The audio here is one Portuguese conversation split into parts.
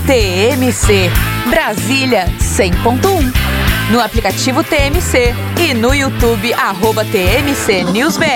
TMC, Brasília 100.1. No aplicativo TMC e no YouTube, @TMC NewsBR.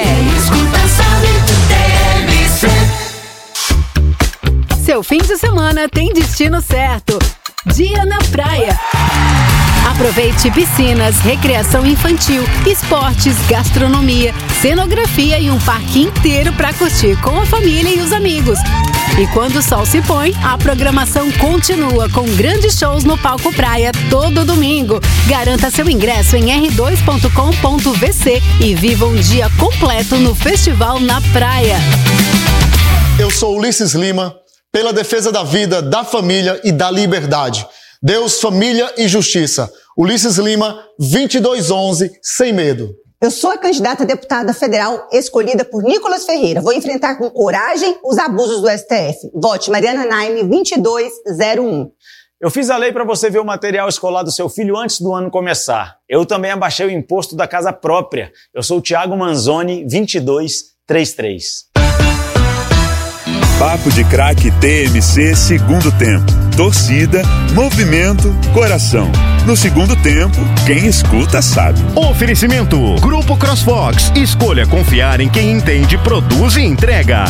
Seu fim de semana tem destino certo. Dia na praia. Aproveite piscinas, recreação infantil, esportes, gastronomia, cenografia e um parque inteiro para curtir com a família e os amigos. E quando o sol se põe, a programação continua com grandes shows no Palco Praia todo domingo. Garanta seu ingresso em r2.com.vc e viva um dia completo no Festival na Praia. Eu sou Ulisses Lima, pela defesa da vida, da família e da liberdade. Deus, família e justiça. Ulisses Lima, 2211, sem medo. Eu sou a candidata a deputada federal escolhida por Nicolas Ferreira. Vou enfrentar com coragem os abusos do STF. Vote Mariana Naime, 2201. Eu fiz a lei para você ver o material escolar do seu filho antes do ano começar. Eu também abaixei o imposto da casa própria. Eu sou o Thiago Manzoni, 2233. Papo de Craque TMC, segundo tempo. Torcida, movimento, coração. No segundo tempo, quem escuta sabe. Oferecimento: Grupo CrossFox. Escolha confiar em quem entende, produz e entrega.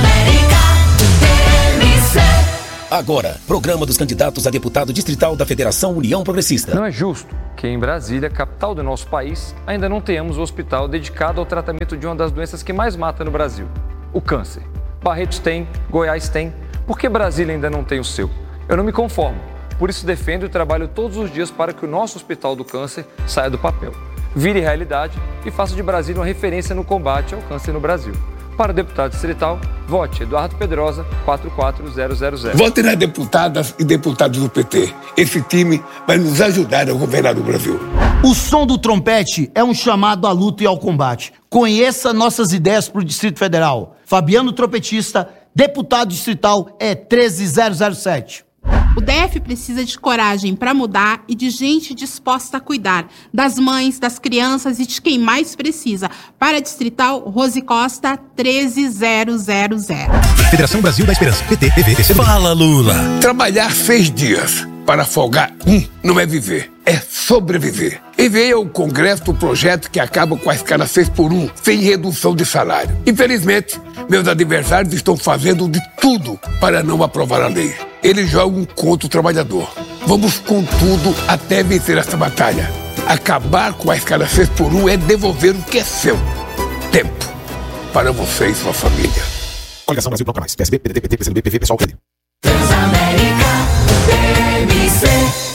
Agora, programa dos candidatos a deputado distrital da Federação União Progressista. Não é justo que em Brasília, capital do nosso país, ainda não tenhamos um hospital dedicado ao tratamento de uma das doenças que mais mata no Brasil, o câncer. Barretos tem, Goiás tem, por que Brasília ainda não tem o seu? Eu não me conformo, por isso defendo e trabalho todos os dias para que o nosso Hospital do Câncer saia do papel, vire realidade e faça de Brasília uma referência no combate ao câncer no Brasil. Para o deputado distrital, vote Eduardo Pedrosa, 44000. Vote nas deputadas e deputados do PT. Esse time vai nos ajudar a governar o Brasil. O som do trompete é um chamado à luta e ao combate. Conheça nossas ideias para o Distrito Federal. Fabiano Trompetista, deputado distrital, é 13007. O DF precisa de coragem para mudar e de gente disposta a cuidar das mães, das crianças e de quem mais precisa. Para a distrital, Rose Costa, 13000. Federação Brasil da Esperança. PT, PV, PCdoB. Fala, Lula. Trabalhar 6 dias para folgar não é viver, é sobreviver. Enviei ao Congresso o projeto que acaba com a escala 6x1, sem redução de salário. Infelizmente, meus adversários estão fazendo de tudo para não aprovar a lei. Eles jogam contra o trabalhador. Vamos com tudo até vencer essa batalha. Acabar com a escala 6x1 é devolver o que é seu. Tempo. Para você e sua família. Coligação Brasil Bloco Mais. PSB, PDT, PT, PCdoB, PV, PSOL, PD. Transamérica, TMC.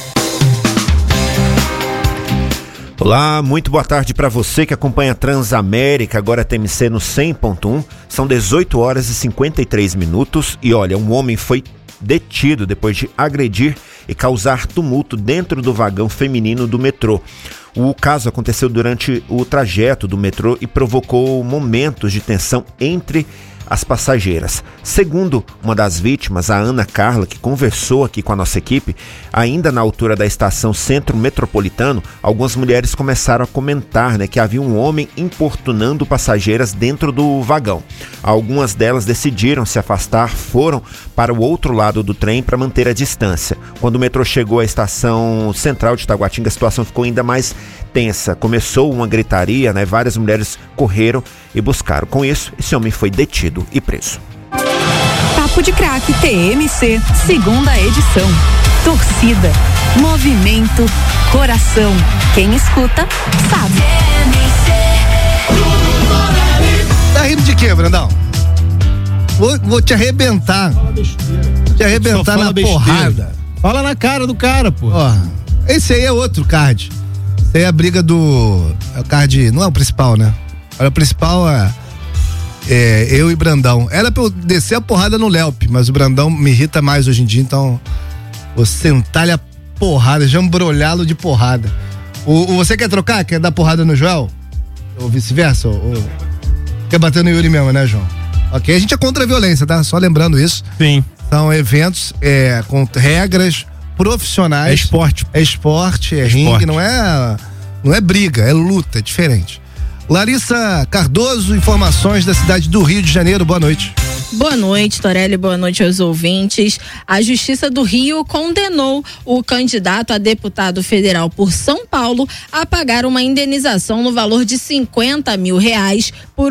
Olá, muito boa tarde para você que acompanha Transamérica, agora TMC no 100.1. São 18 horas e 53 minutos e olha, um homem foi detido depois de agredir e causar tumulto dentro do vagão feminino do metrô. O caso aconteceu durante o trajeto do metrô e provocou momentos de tensão entre as passageiras. Segundo uma das vítimas, a Ana Carla, que conversou aqui com a nossa equipe, ainda na altura da estação Centro Metropolitano, algumas mulheres começaram a comentar, que havia um homem importunando passageiras dentro do vagão. Algumas delas decidiram se afastar, foram para o outro lado do trem para manter a distância. Quando o metrô chegou à estação central de Taguatinga, a situação ficou ainda mais tensa. Começou uma gritaria, várias mulheres correram e buscaram. Com isso, esse homem foi detido e preso. Papo de Craque TMC, segunda edição. Torcida, movimento, coração. Quem escuta, sabe. Tá rindo de quê, Brandão? Vou te arrebentar. Te arrebentar na porrada. Fala na cara do cara, pô. Ó, esse aí é outro card. Esse aí é a briga do... É o card... Não é o principal, né? O principal é eu e Brandão. Era pra eu descer a porrada no Lelp, mas o Brandão me irrita mais hoje em dia, então vou sentar-lhe a porrada, jambrolhá-lo de porrada. Você quer trocar? Quer dar porrada no Joel? Ou vice-versa? Ou quer bater no Yuri mesmo, né, João? Ok, a gente é contra a violência, tá? Só lembrando isso. Sim. São eventos com regras profissionais. É esporte. É esporte, é ringue, não é briga, é luta, é diferente. Larissa Cardoso, informações da cidade do Rio de Janeiro, boa noite. Boa noite, Torelli, boa noite aos ouvintes. A Justiça do Rio condenou o candidato a deputado federal por São Paulo a pagar uma indenização no valor de R$50 mil por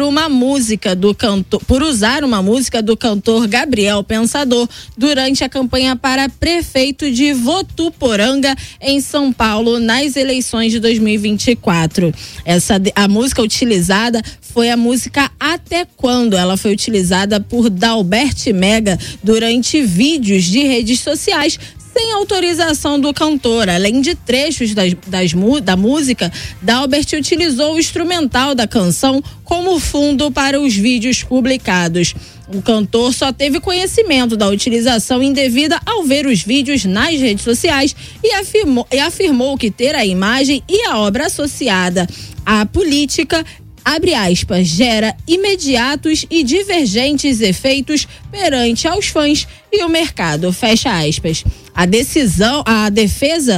usar uma música do cantor Gabriel Pensador durante a campanha para prefeito de Votuporanga, em São Paulo, nas eleições de 2024. A música utilizada foi a música Até Quando. Ela foi utilizada por Dalbert Mega durante vídeos de redes sociais sem autorização do cantor. Além de trechos da música, Dalbert utilizou o instrumental da canção como fundo para os vídeos publicados. O cantor só teve conhecimento da utilização indevida ao ver os vídeos nas redes sociais e afirmou que ter a imagem e a obra associada à política, abre aspas, gera imediatos e divergentes efeitos perante aos fãs e o mercado, fecha aspas. A defesa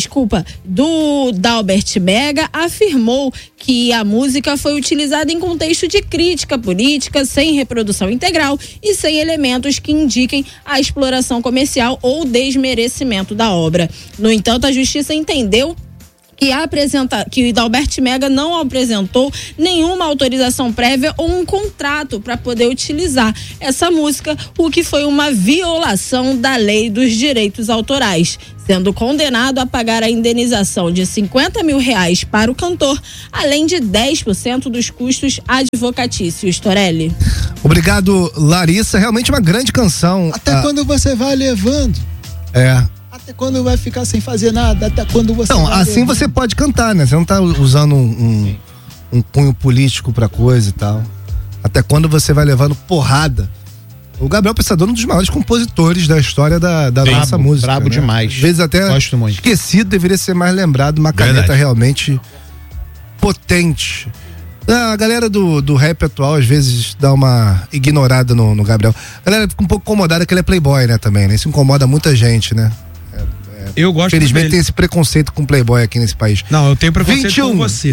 do Dalbert Mega afirmou que a música foi utilizada em contexto de crítica política, sem reprodução integral e sem elementos que indiquem a exploração comercial ou desmerecimento da obra. No entanto, a justiça entendeu que o Dalbert Mega não apresentou nenhuma autorização prévia ou um contrato para poder utilizar essa música, o que foi uma violação da lei dos direitos autorais, sendo condenado a pagar a indenização de R$50 mil para o cantor, além de 10% dos custos advocatícios. Torelli. Obrigado, Larissa. Realmente uma grande canção. Até quando você vai levando? Até quando vai ficar sem fazer nada? Até quando você Então, assim você pode cantar, né? Você não tá usando um cunho político pra coisa e tal. Até quando você vai levando porrada? O Gabriel Pensador é um dos maiores compositores da história da nossa música. Brabo, né? Demais. Às vezes até gosto muito. Esquecido, deveria ser mais lembrado. Uma caneta realmente potente. A galera do rap atual às vezes dá uma ignorada no Gabriel. A galera fica um pouco incomodada que ele é playboy, né, também, né? Isso incomoda muita gente, né? Eu gosto. Infelizmente tem esse preconceito com playboy aqui nesse país. Não, eu tenho preconceito com você.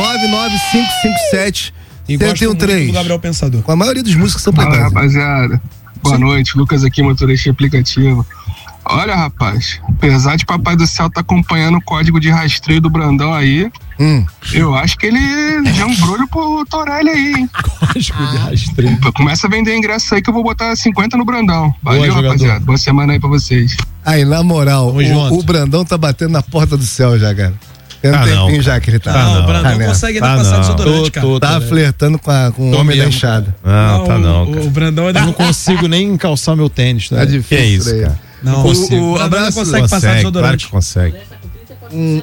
99557 713. Gabriel Pensador. Com a maioria dos músicos são playboys. Fala, rapaziada. Boa noite, Lucas aqui, motorista aplicativo. Olha, rapaz, apesar de Papai do Céu tá acompanhando o código de rastreio do Brandão aí, eu acho que ele já é um brulho pro Torelli aí, hein? Código de rastreio. Começa a vender ingresso aí que eu vou botar 50 no Brandão. Valeu, rapaziada. Boa semana aí pra vocês. Aí, na moral, o Brandão tá batendo na porta do céu já, cara. Tem um tempinho já que ele tá. Não, o Brandão consegue ainda passar desodorante, cara. Tá flertando com o homem da enxada. Não. O Brandão ainda não consigo nem calçar meu tênis. Tá difícil. Que é isso, cara? Não consigo. O abraço consegue passar desodorante. Claro que consegue.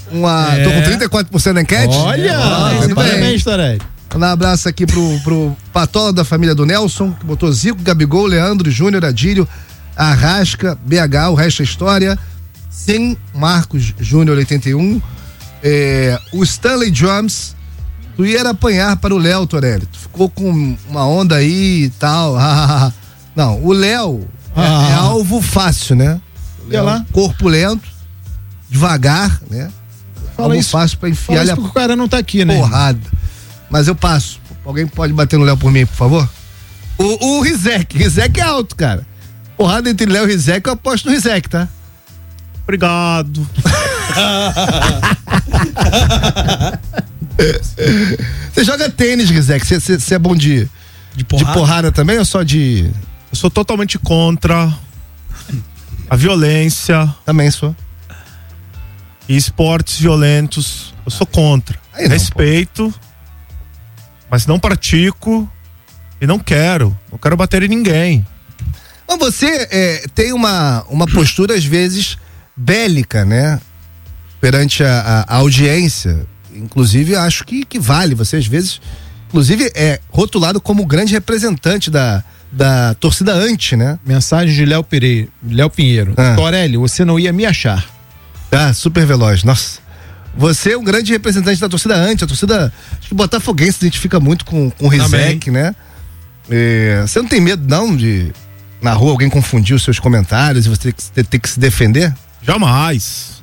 Tô com 34% na enquete. Olha, parabéns, Torelli. Um abraço aqui pro Patola da família do Nelson, que botou Zico, Gabigol, Leandro, Júnior, Adílio, Arrasca, BH, o resto é história. Sim, Marcos Júnior, 81. O Stanley Jones, tu ia apanhar para o Léo, Torelli. Tu ficou com uma onda aí e tal. Não, o Léo é alvo fácil, né? Olha lá. Corpulento, devagar, né? Fala alvo isso, fácil pra enfiar ele. Porque o cara não tá aqui, né? Porrada. Mas eu passo. Alguém pode bater no Léo por mim, por favor? O Rizek é alto, cara. Porrada entre Léo e Rizek, eu aposto no Rizek, tá? Obrigado. Você joga tênis, Rizek? Você é bom de porrada também ou só de... Eu sou totalmente contra a violência. Também sou. E esportes violentos. Eu sou contra. Aí não, respeito, mas não pratico e não quero. Não quero bater em ninguém. Mas você tem uma postura, às vezes, bélica, né? Perante a audiência. Inclusive, acho que vale. Você, às vezes, inclusive, é rotulado como grande representante da torcida anti, né? Mensagem de Léo Pinheiro. Torelli, você não ia me achar. Super veloz. Nossa. Você é um grande representante da torcida anti. A torcida, acho que Botafoguense se identifica muito com o Rizek, né? Você não tem medo, não, de na rua alguém confundir os seus comentários e você ter que se defender? Jamais.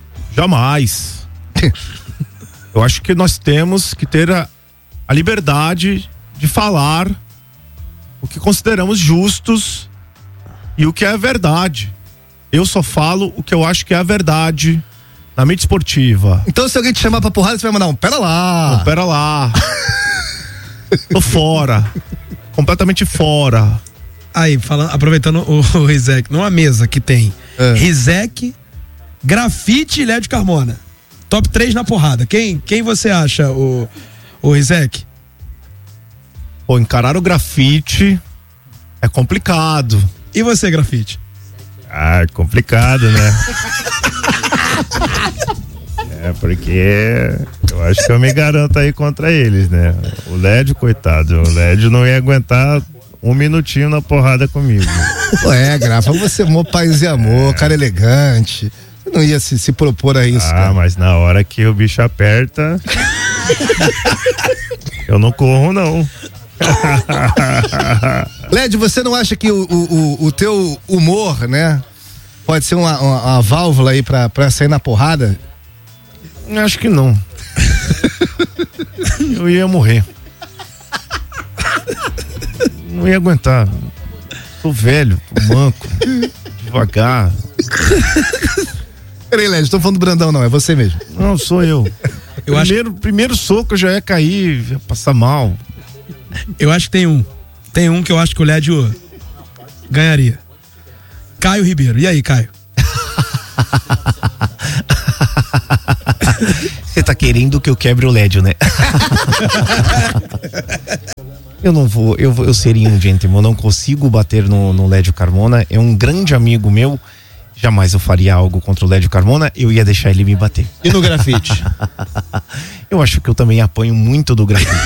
Eu acho que nós temos que ter a liberdade de falar o que consideramos justos e o que é verdade. Eu só falo o que eu acho que é a verdade na mídia esportiva. Então, se alguém te chamar pra porrada, você vai mandar pera lá. Pera lá. Tô fora. Completamente fora. Aí, aproveitando o Rizek, numa mesa que tem Rizek, Grafite e Lédio Carmona. Top 3 na porrada. Quem você acha, o Rizek? Pô, encarar o Grafite é complicado. E você, Grafite? É complicado, né? Porque eu acho que eu me garanto aí contra eles, né? O Lédio, coitado, o Lédio não ia aguentar um minutinho na porrada comigo. Grafa, você é mó paz e amor, cara elegante. Você não ia se propor a isso, cara. Mas na hora que o bicho aperta, eu não corro, não. Lédio, você não acha que o teu humor, né, pode ser uma válvula aí pra sair na porrada? Acho que não. Eu ia morrer. Não ia aguentar. Tô velho, tô manco, devagar. Peraí, Lédio, tô falando do Brandão, não, é você mesmo. Não, sou eu. Primeiro soco eu já ia cair, ia passar mal. Eu acho que tem um que eu acho que o Lédio ganharia. Caio Ribeiro. E aí, Caio? Você tá querendo que eu quebre o Lédio, né? Eu não vou, eu seria um gentleman, eu não consigo bater no Lédio Carmona, é um grande amigo meu, jamais eu faria algo contra o Lédio Carmona, eu ia deixar ele me bater. E no Grafite? Eu acho que eu também apanho muito do Grafite.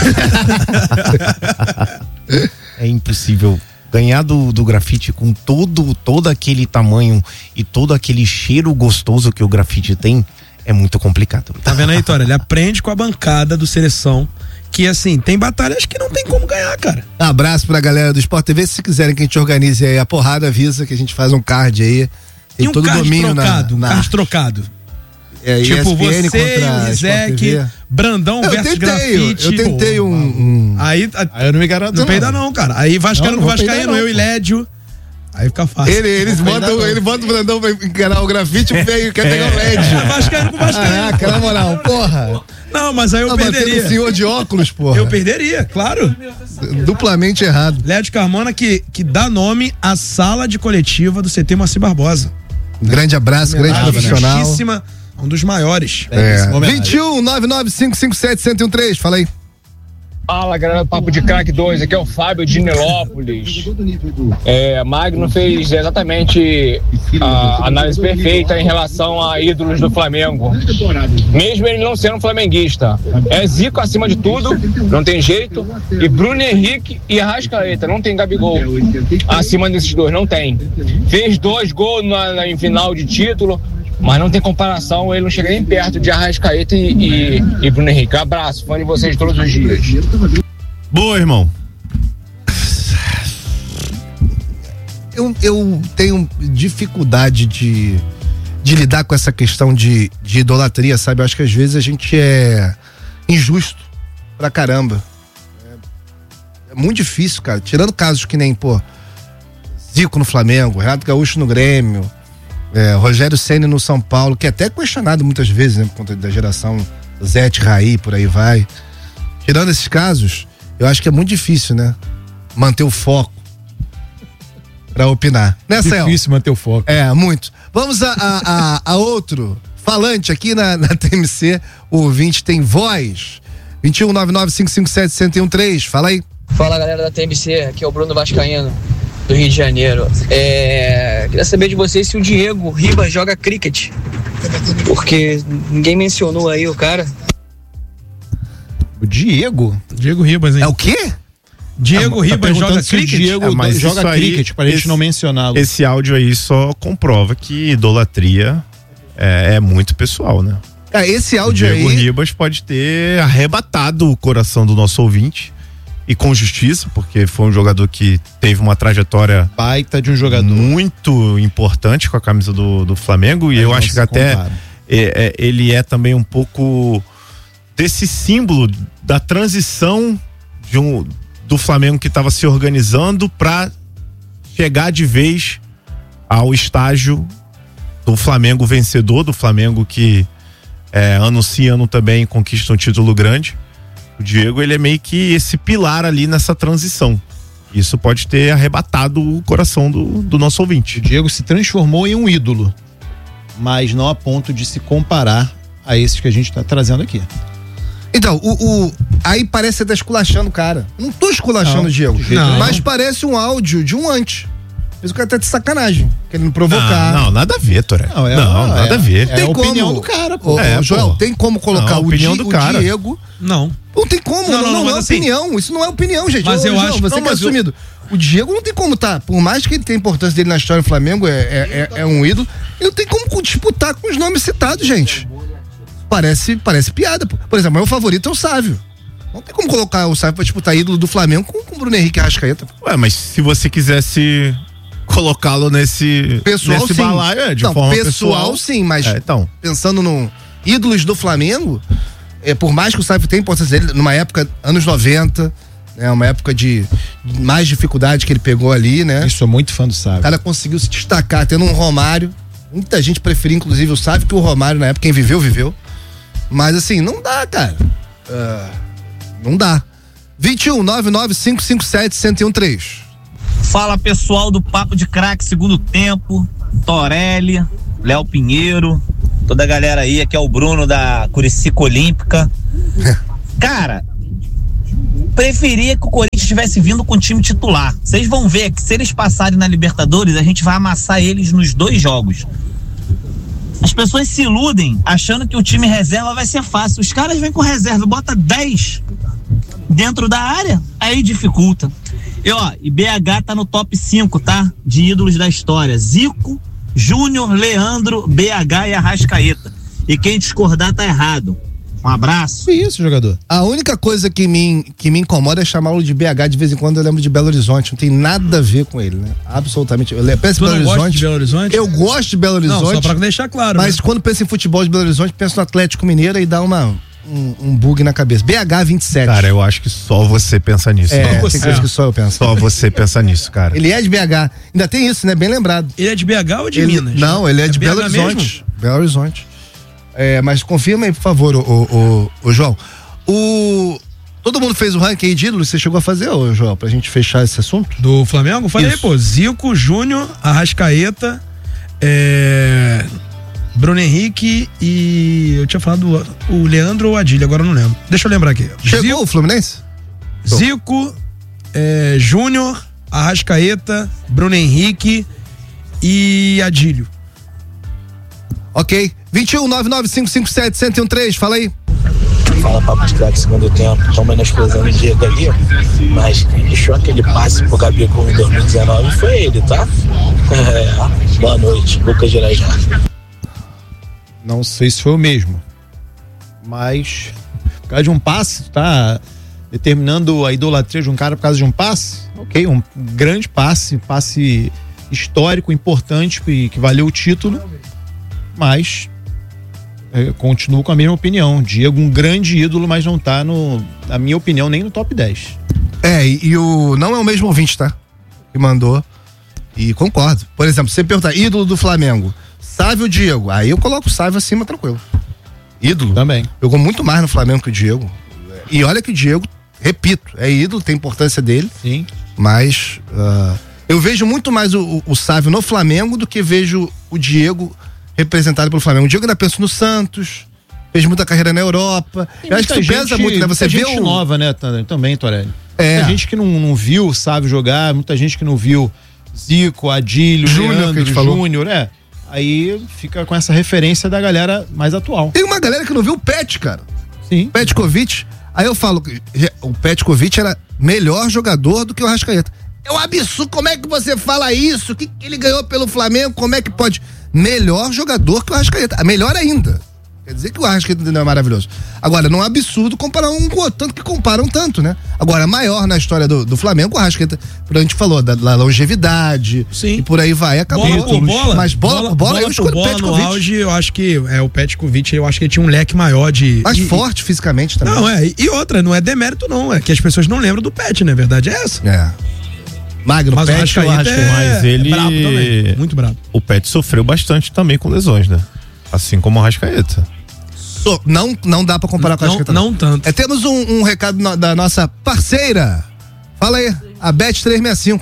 É impossível ganhar do Grafite com todo aquele tamanho e todo aquele cheiro gostoso que o Grafite tem, é muito complicado. Tá vendo aí, Tória? Ele aprende com a bancada do Seleção, que assim, tem batalhas que não tem como ganhar, cara. Abraço pra galera do Sport TV, se quiserem que a gente organize aí a porrada, avisa que a gente faz um card aí. Tem um todo card domínio trocado, um card trocado. Tipo, ESPN você, o Rizek, Brandão versus Grafite. Eu tentei Aí eu não me garanto. Não peida não, cara. Aí Vascaíno com Vascaíno, eu e Lédio. Aí fica fácil. Ele bota o Brandão pra encarar o Grafite, o feio quer pegar o Lédio. Vascaíno com Vascaíno. Caraca, na moral, porra. Não, mas aí eu perderia. O senhor de óculos, porra. Eu perderia, claro. Duplamente errado. Lédio Carmona que dá nome à sala de coletiva do CT Moacir Barbosa. Um grande abraço, grande profissional. Um dos maiores. 21 99557-1013, fala aí. Fala, galera do Papo de Crack 2, aqui é o Fábio de Nilópolis. Magno fez exatamente a análise perfeita em relação a ídolos do Flamengo. Mesmo ele não sendo flamenguista. É Zico acima de tudo, não tem jeito. E Bruno Henrique e Arrascaeta, não tem Gabigol acima desses dois, não tem. Fez 2 gols em final de título, mas não tem comparação, ele não chega nem perto de Arrascaeta e Bruno Henrique. Abraço, fã de vocês todos os dias. Boa, irmão. Eu tenho dificuldade de lidar com essa questão de idolatria, sabe? Eu acho que às vezes a gente é injusto pra caramba. É muito difícil, cara. Tirando casos que nem, Zico no Flamengo, Renato Gaúcho no Grêmio, Rogério Ceni no São Paulo, que é até questionado muitas vezes, né, por conta da geração Zete, Raí, por aí vai. Tirando esses casos, eu acho que é muito difícil, né, manter o foco pra opinar. Né, Céu? Difícil manter o foco. Muito. Vamos a outro falante aqui na TMC, o ouvinte tem voz. 21 99557-1013, fala aí. Fala, galera da TMC, aqui é o Bruno Vascaíno, do Rio de Janeiro. Queria saber de vocês se o Diego Ribas joga cricket, porque ninguém mencionou aí o cara. O Diego Ribas, hein? É o quê? Diego Ribas joga cricket? Diego joga cricket, pra gente não mencioná-lo. Esse áudio aí só comprova que idolatria é muito pessoal, né? Esse áudio Diego Ribas pode ter arrebatado o coração do nosso ouvinte, e com justiça, porque foi um jogador que teve uma trajetória baita de um jogador muito importante com a camisa do Flamengo, e eu acho que até ele é também um pouco desse símbolo da transição do Flamengo que estava se organizando para chegar de vez ao estágio do Flamengo vencedor, do Flamengo que ano sim, ano também conquista um título grande. O Diego, ele é meio que esse pilar ali nessa transição. Isso pode ter arrebatado o coração do nosso ouvinte. O Diego se transformou em um ídolo, mas não a ponto de se comparar a esses que a gente está trazendo aqui. Então, aí parece que você tá esculachando o cara. Não tô esculachando o Diego, mas parece um áudio de um antes. Mas o cara tá de sacanagem, querendo provocar. Não, nada a ver, Toré. Não, nada a ver. É a opinião do cara, pô. Joel, tem como colocar a opinião do cara. Diego? Não. Não tem como, não é opinião. Isso não é opinião, gente. Mas eu acho você que é assumido. O Diego não tem como por mais que ele tenha a importância dele na história do Flamengo, é um ídolo, ele não tem como disputar com os nomes citados, gente. Parece piada, pô. Por exemplo, meu favorito é o Sávio. Não tem como colocar o Sávio pra disputar ídolo do Flamengo com o Bruno Henrique Arrascaeta. Ué, mas se você quisesse colocá-lo nesse balaio, de forma pessoal, sim, mas pensando no ídolos do Flamengo, por mais que o Sávio tenha importância dele, numa época, anos 90, uma época de mais dificuldade que ele pegou ali, né? Eu sou muito fã do Sávio. O cara conseguiu se destacar tendo um Romário. Muita gente preferia, inclusive, o Sávio que o Romário na época. Quem viveu. Mas assim, não dá, cara. Não dá. 21-99-557-1013. Fala, pessoal do Papo de Craque, segundo tempo. Torelli, Léo Pinheiro, toda a galera aí. Aqui é o Bruno da Curicica Olímpica. Cara, preferia que o Corinthians tivesse vindo com o time titular. Vocês vão ver que se eles passarem na Libertadores, a gente vai amassar eles nos 2 jogos. As pessoas se iludem achando que o time reserva vai ser fácil. Os caras vêm com reserva, bota 10 dentro da área, aí dificulta. E BH tá no top 5, tá? De ídolos da história. Zico, Júnior, Leandro, BH e Arrascaeta. E quem discordar tá errado. Um abraço. Que isso, jogador? A única coisa que me incomoda é chamá-lo de BH de vez em quando. Eu lembro de Belo Horizonte. Não tem nada a ver com ele, né? Absolutamente. Eu penso em Belo Horizonte. Gosta de Belo Horizonte? Eu gosto de Belo Horizonte. Não, só pra deixar claro. Mas quando penso em futebol de Belo Horizonte, penso no Atlético Mineiro e dá um bug na cabeça. BH 27. Cara, eu acho que só você pensa nisso. Tem coisa que só eu penso. Só você pensa nisso, cara. Ele é de BH. Ainda tem isso, né? Bem lembrado. Ele é de BH ou de Minas? Não, ele é de Belo Horizonte. Mesmo? Belo Horizonte. Mas confirma aí, por favor, o João. Todo mundo fez o ranking aí de ídolos, você chegou a fazer, João, pra gente fechar esse assunto? Do Flamengo? Falei, pô, Zico, Júnior, Arrascaeta, Bruno Henrique e eu tinha falado o Leandro ou o Adílio, agora eu não lembro. Deixa eu lembrar aqui. Chegou o Fluminense? Zico, Júnior, Arrascaeta, Bruno Henrique e Adílio. Ok. 21-99-557-1013, fala aí. Fala, Papo de Craque, segundo tempo. Estão menosprezando o Diego ali, mas quem deixou aquele passe pro Gabigol em 2019 foi ele, tá? Boa noite, Lucas Girajá. Não sei se foi o mesmo, mas por causa de um passe, tá determinando a idolatria de um cara por causa de um passe? Ok, um grande passe histórico, importante, que valeu o título, mas continuo com a mesma opinião. Diego, um grande ídolo, mas não tá na minha opinião, nem no top 10. Não é o mesmo ouvinte, tá? Que mandou. E concordo. Por exemplo, se você perguntar, ídolo do Flamengo, Sávio ou Diego? Aí eu coloco o Sávio acima, tranquilo. Ídolo. Também. Jogou muito mais no Flamengo que o Diego. E olha que o Diego, repito, é ídolo, tem importância dele. Sim. Mas eu vejo muito mais o Sávio no Flamengo do que vejo o Diego representado pelo Flamengo. O Diego ainda pensa no Santos, fez muita carreira na Europa. Eu acho que isso pesa muito, né? Você vê gente nova, né? Também, Torelli. Muita gente que não viu o Sávio jogar, muita gente que não viu Zico, Adílio, Leandro, Júnior, Aí fica com essa referência da galera mais atual. Tem uma galera que não viu o Pet, cara. Sim. Petkovic. Aí eu falo que o Petkovic era melhor jogador do que o Arrascaeta. É um absurdo, como é que você fala isso? O que ele ganhou pelo Flamengo, como é que pode? Melhor jogador que o Arrascaeta, melhor ainda. Quer dizer que o Arrascaeta não é maravilhoso. Agora, não é absurdo comparar um com o outro, tanto que comparam tanto, né? Agora, maior na história do Flamengo, o Arrascaeta, por a gente falou, da longevidade. Sim. E por aí vai. Acabou. Mas bola eu escolho o Petkovic. No auge, eu acho que o Petkovic, eu acho que ele tinha um leque maior de... Mais forte fisicamente também. Não, e outra, não é demérito não, é que as pessoas não lembram do Pet, né? A verdade é essa. Magno, mas Pet, o Arrascaeta mas ele... brabo também, muito brabo. O Pet sofreu bastante também com lesões, né? Assim como o Arrascaeta. Não dá pra comparar com a Arrascaeta. Não tanto. Temos um recado da nossa parceira. Fala aí, a Bet365.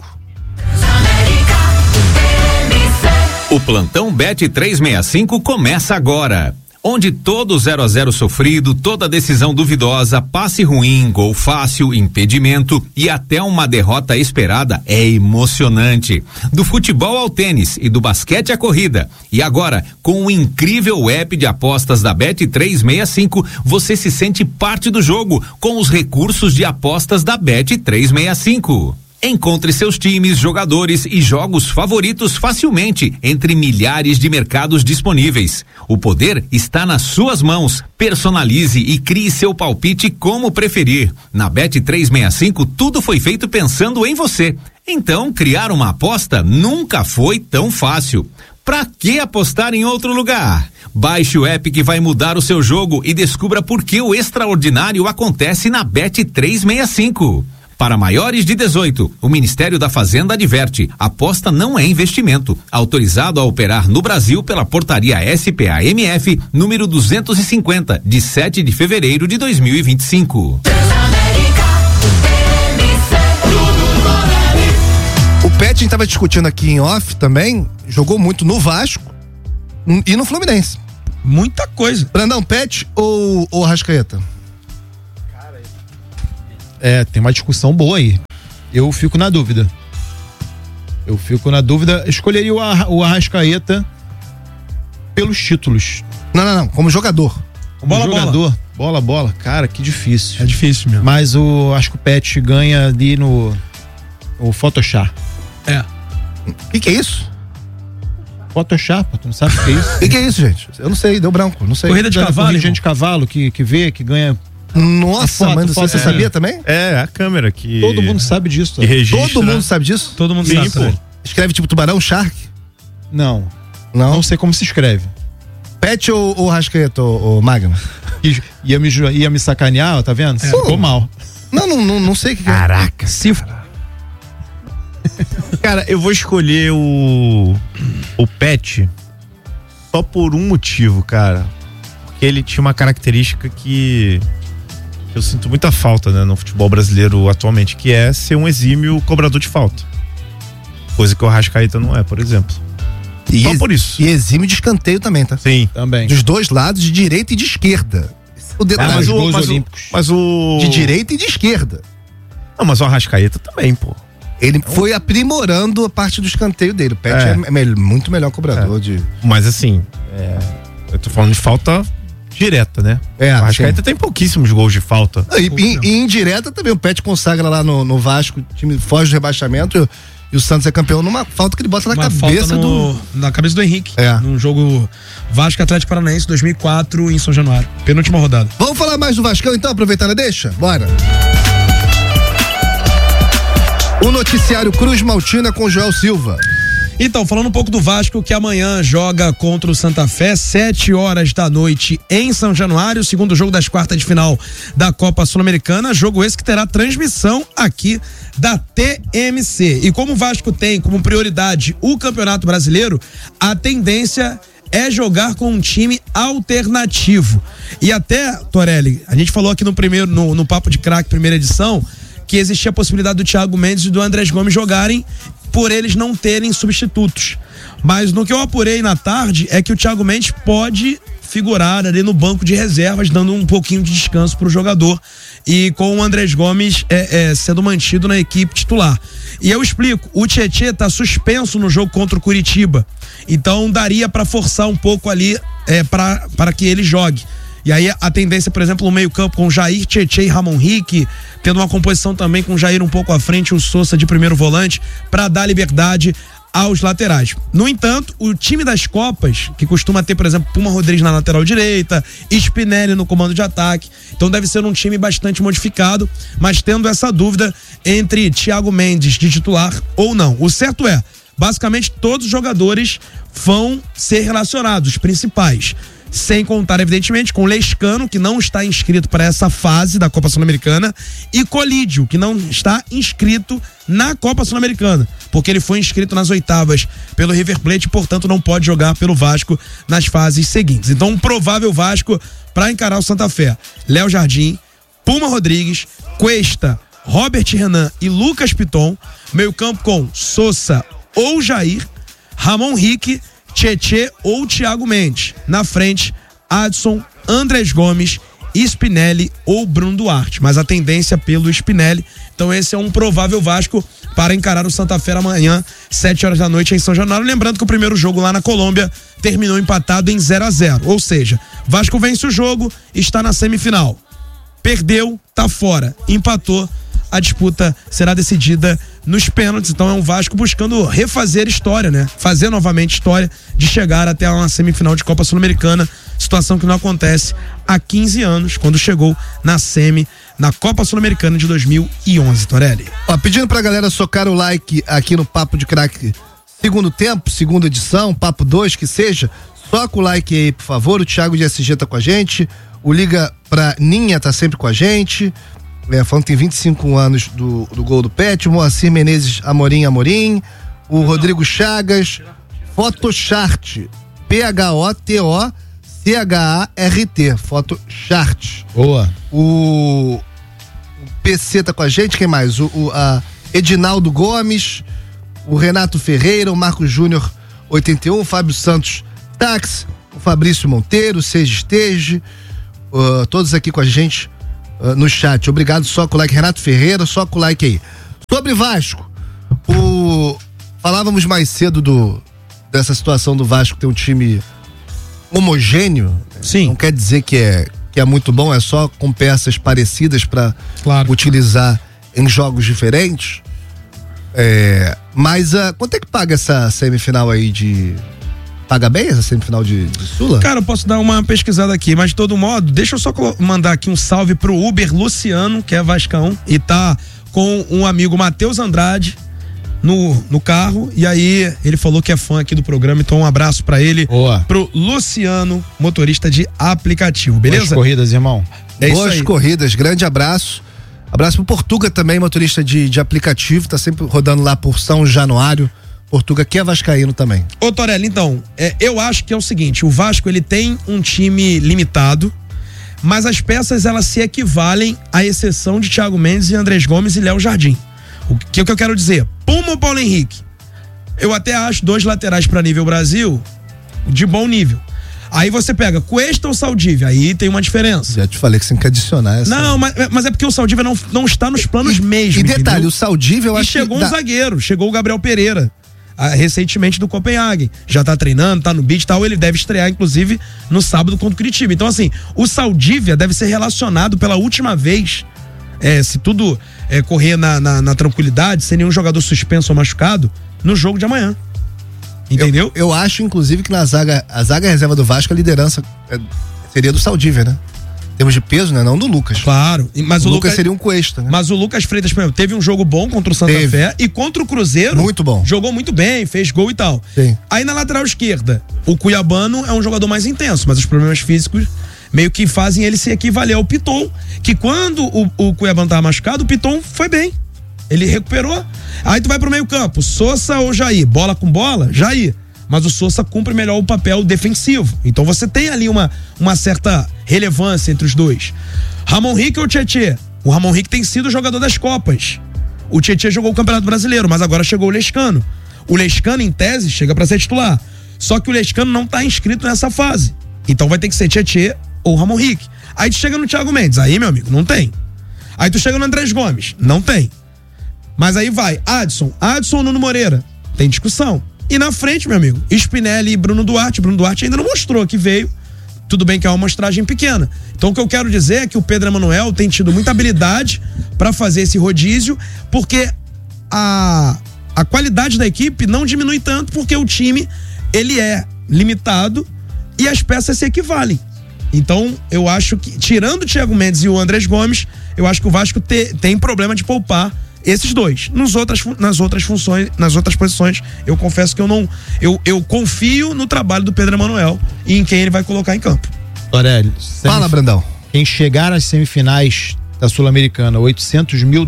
O plantão Bet365 começa agora. Onde todo 0-0 sofrido, toda decisão duvidosa, passe ruim, gol fácil, impedimento e até uma derrota esperada é emocionante. Do futebol ao tênis e do basquete à corrida. E agora, com o incrível app de apostas da Bet365, você se sente parte do jogo com os recursos de apostas da Bet365. Encontre seus times, jogadores e jogos favoritos facilmente entre milhares de mercados disponíveis. O poder está nas suas mãos. Personalize e crie seu palpite como preferir. Na Bet365 tudo foi feito pensando em você. Então, criar uma aposta nunca foi tão fácil. Pra que apostar em outro lugar? Baixe o app que vai mudar o seu jogo e descubra por que o extraordinário acontece na Bet365. Para maiores de 18, o Ministério da Fazenda adverte: aposta não é investimento. Autorizado a operar no Brasil pela portaria SPA-MF número 250, de 7 de fevereiro de 2025. O Pet, a gente tava discutindo aqui em off também, jogou muito no Vasco e no Fluminense. Muita coisa. Brandão, Pet ou Arrascaeta? Tem uma discussão boa aí. Eu fico na dúvida. Escolheria o Arrascaeta pelos títulos. Não. Como jogador. Bola. Cara, que difícil. É difícil mesmo. Mas acho que o Pet ganha ali no Photoshop. O que é isso? Photoshop, tu não sabe o que é isso? O que é isso, gente? Eu não sei, deu branco, não sei. Corrida de cavalo, Corrida de cavalo que vê, que ganha. Nossa, mano, você sabia também? É, a câmera que... Todo mundo sabe disso. Que registra. Todo mundo sabe disso? Todo mundo sabe. Pô. Escreve tipo tubarão, shark? Não sei como se escreve. Pet ou Arrascaeta, ou Magno? Ia me sacanear, tá vendo? Ficou mal. Não sei o que Caraca. Cara, eu vou escolher o Pet só por um motivo, cara. Porque ele tinha uma característica que eu sinto muita falta, né, no futebol brasileiro atualmente, que é ser um exímio cobrador de falta. Coisa que o Arrascaeta não é, por exemplo. Só por isso. E exímio de escanteio também, tá? Sim. Também. Dos dois lados, de direita e de esquerda. O detalhe. Mas o... De direita e de esquerda. Não, mas o Arrascaeta também, pô. Ele foi aprimorando a parte do escanteio dele. O Pet é muito melhor cobrador de... Mas assim, eu tô falando de falta direta, né? O Arrascaeta tem pouquíssimos gols de falta. E indireta também. O Pet consagra lá no Vasco, o time foge do rebaixamento e o Santos é campeão numa falta que ele bota na cabeça na cabeça do Henrique. Num jogo Vasco Atlético Paranaense 2004 em São Januário. Penúltima rodada. Vamos falar mais do Vascão então, aproveitando a deixa? Bora. O noticiário Cruz Maltina com Joel Silva. Então, falando um pouco do Vasco, que amanhã joga contra o Santa Fé, 7h da noite em São Januário, segundo jogo das quartas de final da Copa Sul-Americana, jogo esse que terá transmissão aqui da TMC. E como o Vasco tem como prioridade o Campeonato Brasileiro, a tendência é jogar com um time alternativo. E até, Torelli, a gente falou aqui no Papo de Craque, primeira edição, que existia a possibilidade do Thiago Mendes e do Andrés Gomes jogarem por eles não terem substitutos. Mas no que eu apurei na tarde é que o Thiago Mendes pode figurar ali no banco de reservas, dando um pouquinho de descanso pro jogador, e com o Andrés Gomes sendo mantido na equipe titular. E eu explico, o Tietê tá suspenso no jogo contra o Curitiba, então daria para forçar um pouco ali para que ele jogue. E aí a tendência, por exemplo, no meio campo com Jair, Tietê e Ramon Rick, tendo uma composição também com Jair um pouco à frente, o Sousa de primeiro volante, para dar liberdade aos laterais. No entanto, o time das Copas, que costuma ter, por exemplo, Puma Rodrigues na lateral direita, Spinelli no comando de ataque, então deve ser um time bastante modificado, mas tendo essa dúvida entre Thiago Mendes de titular ou não. O certo é, basicamente todos os jogadores vão ser relacionados, os principais. Sem contar, evidentemente, com Lescano, que não está inscrito para essa fase da Copa Sul-Americana, e Colídio, que não está inscrito na Copa Sul-Americana, porque ele foi inscrito nas oitavas pelo River Plate e, portanto, não pode jogar pelo Vasco nas fases seguintes. Então, um provável Vasco para encarar o Santa Fé: Léo Jardim, Puma Rodrigues, Cuesta, Robert Renan e Lucas Piton. Meio campo com Sousa ou Jair, Ramon Rique, Tietê ou Thiago Mendes. Na frente, Adson, Andrés Gomes, Spinelli ou Bruno Duarte. Mas a tendência pelo Spinelli. Então esse é um provável Vasco para encarar o Santa Fé amanhã, 7 horas da noite em São Januário. Lembrando que o primeiro jogo lá na Colômbia terminou empatado em 0-0. Ou seja, Vasco vence o jogo e está na semifinal. Perdeu, tá fora. Empatou, a disputa será decidida nos pênaltis. Então é um Vasco buscando refazer história, né? Fazer novamente história de chegar até uma semifinal de Copa Sul-Americana, situação que não acontece há 15 anos, quando chegou na semi na Copa Sul-Americana de 2011, Torelli. Ó, pedindo pra galera socar o like aqui no Papo de Craque segundo tempo, segunda edição, Papo 2 que seja, soca o like aí, por favor. O Thiago de SG tá com a gente, o Liga pra Ninha tá sempre com a gente, falando que tem 25 anos do gol do Pet, o Moacir Menezes Amorim, o Rodrigo Chagas, Photochart, P-H-O-T-O-C-H-A-R-T, Photochart. Boa. O PC tá com a gente, quem mais? A Edinaldo Gomes, o Renato Ferreira, o Marcos Júnior 81, o Fábio Santos Táxi, o Fabrício Monteiro, o Seja Estege, todos aqui com a gente no chat. Obrigado, só com o like. Renato Ferreira, só com o like aí. Sobre Vasco, falávamos mais cedo dessa situação do Vasco ter um time homogêneo. Sim. Não quer dizer que é muito bom, é só com peças parecidas para utilizar em jogos diferentes. Mas quanto é que paga essa semifinal aí de... Paga bem essa semifinal de Sula? Cara, eu posso dar uma pesquisada aqui, mas de todo modo, deixa eu só mandar aqui um salve pro Uber Luciano, que é vascão, e tá com um amigo Matheus Andrade no carro, e aí ele falou que é fã aqui do programa, então um abraço pra ele. Boa. Pro Luciano, motorista de aplicativo, beleza? Boas corridas, irmão. Boas corridas, grande abraço. Abraço pro Portuga também, motorista de aplicativo, tá sempre rodando lá por São Januário. Portuga, que é vascaíno também. Ô Torelli, então, eu acho que é o seguinte, o Vasco, ele tem um time limitado, mas as peças, elas se equivalem à exceção de Thiago Mendes e Andrés Gomes e Léo Jardim. O que eu quero dizer? Puma ou Paulo Henrique? Eu até acho 2 laterais para nível Brasil de bom nível. Aí você pega Cuesta ou Saldívia, aí tem uma diferença. Já te falei que você tem que adicionar essa. Não, mas é porque o Saldívia não está nos planos mesmo. E detalhe, entendeu? O Saldívia eu acho que... chegou um zagueiro, chegou o Gabriel Pereira. Recentemente do Copenhague, já tá treinando, tá no beat e tal, ele deve estrear inclusive no sábado contra o Curitiba. Então assim, o Saldívia deve ser relacionado pela última vez, se tudo correr na tranquilidade, sem nenhum jogador suspenso ou machucado, no jogo de amanhã. Entendeu? Eu acho inclusive que a zaga reserva do Vasco, a liderança seria do Saldívia, né? Em termos de peso, né? Não do Lucas. Claro. Mas o Lucas seria um Cuesta, né? Mas o Lucas Freitas, por exemplo, teve um jogo bom contra o Santa Fé e contra o Cruzeiro. Muito bom. Jogou muito bem, fez gol e tal. Sim. Aí na lateral esquerda, o Cuiabano é um jogador mais intenso, mas os problemas físicos meio que fazem ele se equivaler ao Piton, que quando o Cuiabano tava machucado, o Piton foi bem. Ele recuperou. Aí tu vai pro meio campo, Sousa ou Jair? Bola com bola? Jair. Mas o Sousa cumpre melhor o papel defensivo. Então você tem ali uma certa relevância entre os dois. Ramon Rique ou Tietê? O Ramon Rique tem sido jogador das Copas. O Tietê jogou o Campeonato Brasileiro, mas agora chegou o Lescano. O Lescano, em tese, chega pra ser titular. Só que o Lescano não tá inscrito nessa fase. Então vai ter que ser Tietê ou Ramon Rique. Aí tu chega no Thiago Mendes, aí, meu amigo, não tem. Aí tu chega no Andrés Gomes, não tem. Mas aí vai Adson ou Nuno Moreira? Tem discussão. E na frente, meu amigo, Spinelli e Bruno Duarte. Bruno Duarte ainda não mostrou que veio. Tudo bem que é uma amostragem pequena. Então o que eu quero dizer é que o Pedro Emanuel tem tido muita habilidade para fazer esse rodízio, porque a a qualidade da equipe não diminui tanto porque o time, ele é limitado e as peças se equivalem. Então, eu acho que, tirando o Thiago Mendes e o Andrés Gomes, eu acho que o Vasco tem problema de poupar esses dois. Nas outras funções, nas outras posições, eu confesso que eu confio no trabalho do Pedro Emanuel e em quem ele vai colocar em campo. Torelli, fala, Brandão. Quem chegar às semifinais da Sul-Americana, $800 mil,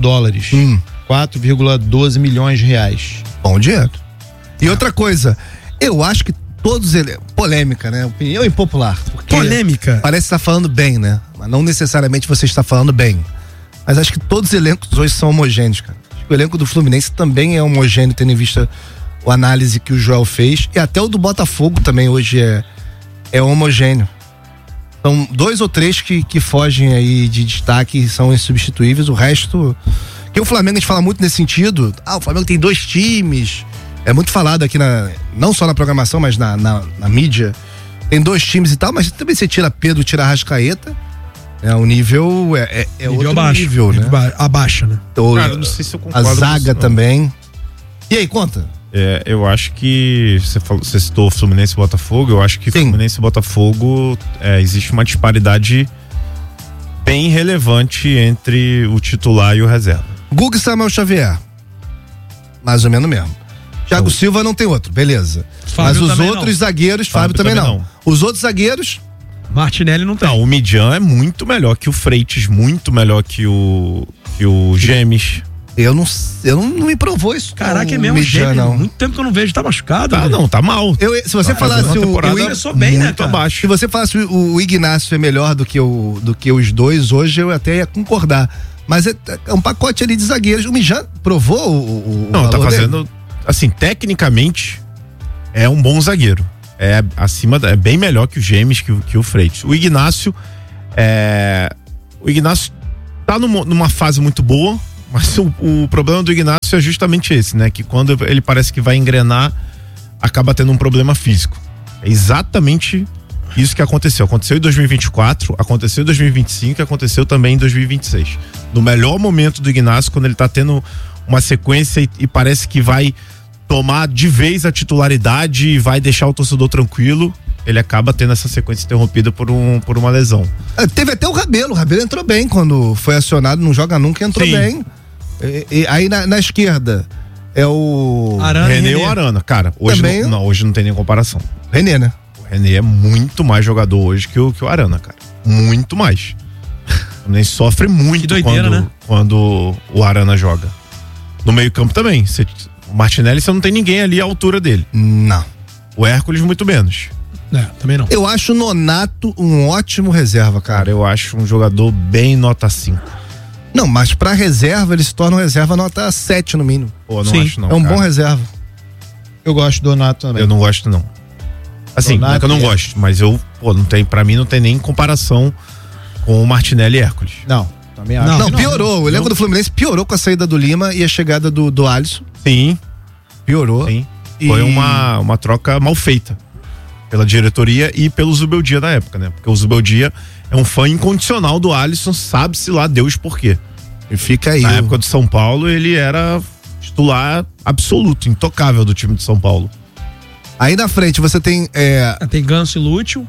4,12 milhões de reais. Bom dinheiro. E outra coisa, eu acho que todos polêmica, né? Opinião impopular. Polêmica. Parece que tá falando bem, né? Mas não necessariamente você está falando bem. Mas acho que todos os elencos hoje são homogêneos, cara. Acho que o elenco do Fluminense também é homogêneo, tendo em vista a análise que o Joel fez. E até o do Botafogo também hoje é homogêneo. São 2 ou 3 que fogem aí de destaque e são insubstituíveis. O resto. Que o Flamengo, a gente fala muito nesse sentido. O Flamengo tem 2 times. É muito falado aqui não só na programação, mas na mídia. Tem 2 times e tal, mas também você tira Pedro, tira Arrascaeta. O nível é nível outro abaixo, nível, né? Abaixa, né? Cara, não sei se eu concordo a zaga com também. E aí, conta? Eu acho que você citou Fluminense e Botafogo. Eu acho que Fluminense e Botafogo existe uma disparidade bem relevante entre o titular e o reserva. Guga e Samuel Xavier, mais ou menos mesmo. Thiago Silva não tem outro, beleza. Fábio mas os outros não. zagueiros, Fábio também não. Os outros zagueiros, Martinelli não tem. Não, o Midian é muito melhor que o Freitas, muito melhor que o Gemes. Eu não me provou isso. Caraca, é mesmo Gemes. Muito tempo que eu não vejo, tá machucado. Tá mal. Se você falasse o começou bem, né, cara? Abaixo. Se você falasse o Ignacio é melhor do que os dois, hoje eu até ia concordar. Mas é um pacote ali de zagueiros. O Mijan provou o Não, tá fazendo dele? Assim, tecnicamente é um bom zagueiro. É bem melhor que o Gemes, que o Freitas. O Ignacio tá numa fase muito boa, mas o problema do Ignacio é justamente esse, né? Que quando ele parece que vai engrenar, acaba tendo um problema físico. É exatamente isso que aconteceu. Aconteceu em 2024, aconteceu em 2025 e aconteceu também em 2026. No melhor momento do Ignacio, quando ele tá tendo uma sequência e parece que vai tomar de vez a titularidade e vai deixar o torcedor tranquilo, ele acaba tendo essa sequência interrompida por uma lesão. Teve até o Rabelo entrou bem quando foi acionado, não joga nunca, entrou bem. E aí na esquerda é o René ou Arana, cara, hoje hoje não tem nem comparação. René, né? O René é muito mais jogador hoje que o Arana, cara, muito mais. Nem sofre muito quando o Arana joga. No meio campo também, o Martinelli, você não tem ninguém ali à altura dele. Não. O Hércules muito menos. Também não. Eu acho o Nonato um ótimo reserva, cara. Eu acho um jogador bem nota 5. Não, mas pra reserva ele se torna um reserva nota 7 no mínimo. Pô, não acho não, é um bom reserva. Eu gosto do Nonato também. Eu não gosto não. Assim, não é que eu não gosto, mas pra mim não tem nem comparação com o Martinelli e Hércules. Não, também acho. Não, piorou. O elenco do Fluminense piorou com a saída do Lima e a chegada do Alisson. Sim. Piorou. Sim. Foi uma troca mal feita pela diretoria e pelo Zubeldia na época, né? Porque o Zubeldia é um fã incondicional do Alisson, sabe-se lá Deus por quê. E fica aí. Na época do São Paulo, ele era titular absoluto, intocável do time de São Paulo. Aí na frente você tem tem Ganso e Lúcio.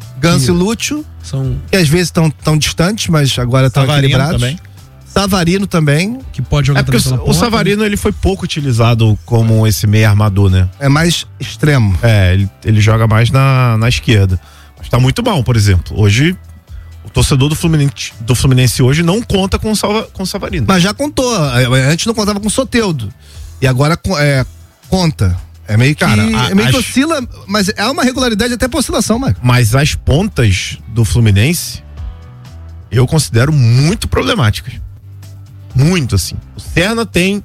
Que às vezes estão tão distantes, mas agora estão equilibrados. Também. Savarino também. Que pode jogar porque o Savarino, ele foi pouco utilizado como esse meio armador, né? É mais extremo. Ele joga mais na esquerda. Mas tá muito bom, por exemplo. Hoje, o torcedor do Fluminense hoje não conta com o Savarino. Mas já contou. Antes não contava com o Soteldo. E agora conta. É meio que, que oscila, mas é uma regularidade até pra oscilação, Marco. Mas as pontas do Fluminense eu considero muito problemáticas. Muito, assim. O Serna tem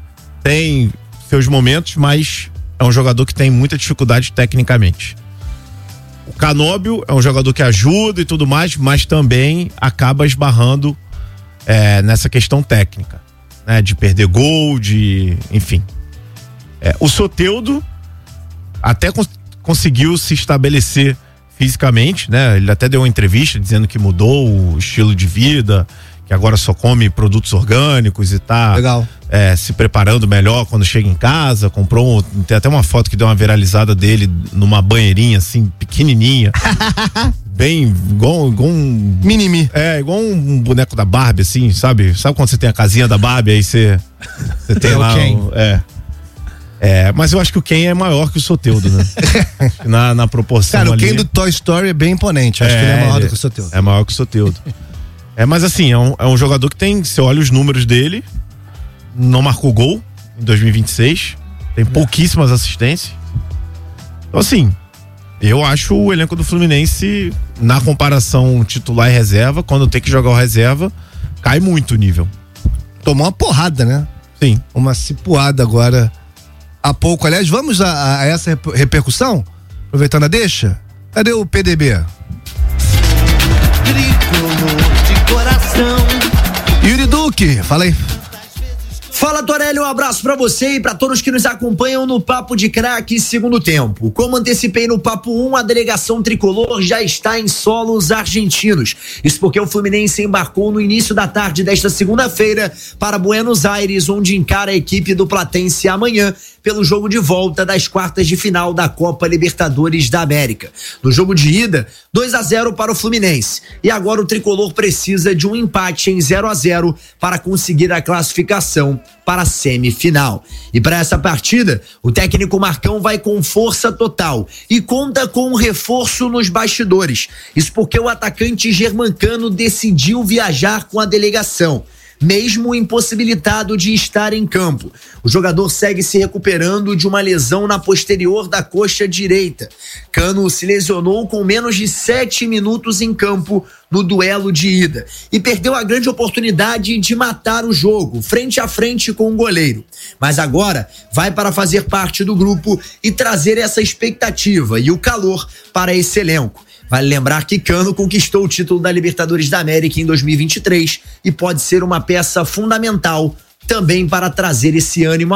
seus momentos, mas é um jogador que tem muita dificuldade tecnicamente. O Canóbio é um jogador que ajuda e tudo mais, mas também acaba esbarrando nessa questão técnica, né? De perder gol, enfim. O Soteldo até conseguiu se estabelecer fisicamente, né? Ele até deu uma entrevista dizendo que mudou o estilo de vida, que agora só come produtos orgânicos e tá se preparando melhor quando chega em casa, tem até uma foto que deu uma viralizada dele numa banheirinha assim, pequenininha. Bem, igual um... Mini-me. Igual um boneco da Barbie, assim, sabe? Sabe quando você tem a casinha da Barbie, aí você tem lá... mas eu acho que o Ken é maior que o Soteldo, né? na proporção. Cara, o ali. Ken do Toy Story é bem imponente. Acho que ele é maior do que o Soteldo. É maior que o Soteldo. Mas assim, é um jogador que tem, você olha os números dele, não marcou gol em 2026, tem pouquíssimas assistências. Então assim, eu acho o elenco do Fluminense, na comparação titular e reserva, quando tem que jogar o reserva, cai muito o nível. Tomou uma porrada, né? Sim. Uma cipuada agora há pouco. Aliás, vamos a essa repercussão? Aproveitando a deixa. Cadê o PDB? Tricolor de coração. Yuri Duque, fala aí. Fala, Torelli, um abraço pra você e pra todos que nos acompanham no Papo de Craque segundo tempo. Como antecipei no Papo 1, a delegação tricolor já está em solos argentinos. Isso porque o Fluminense embarcou no início da tarde desta segunda-feira para Buenos Aires, onde encara a equipe do Platense amanhã pelo jogo de volta das quartas de final da Copa Libertadores da América. No jogo de ida, 2-0 para o Fluminense. E agora o tricolor precisa de um empate em 0-0 para conseguir a classificação para a semifinal. E para essa partida, o técnico Marcão vai com força total e conta com um reforço nos bastidores. Isso porque o atacante germancano decidiu viajar com a delegação, mesmo impossibilitado de estar em campo. O jogador segue se recuperando de uma lesão na posterior da coxa direita. Cano se lesionou com menos de 7 minutos em campo no duelo de ida e perdeu a grande oportunidade de matar o jogo frente a frente com o goleiro. Mas agora vai para fazer parte do grupo e trazer essa expectativa e o calor para esse elenco. Vale lembrar que Cano conquistou o título da Libertadores da América em 2023 e pode ser uma peça fundamental também para trazer esse ânimo